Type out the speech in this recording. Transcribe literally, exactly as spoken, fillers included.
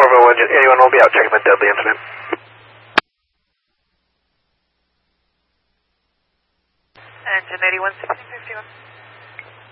Bravo, engine anyone will be out checking the deadly incident. Engine eighty-one, sixteen fifty-one.